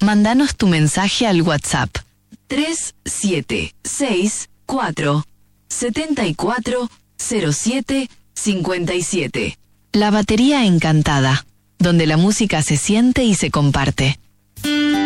Mándanos tu mensaje al WhatsApp 3764 740757. La Batería Encantada, donde la música se siente y se comparte.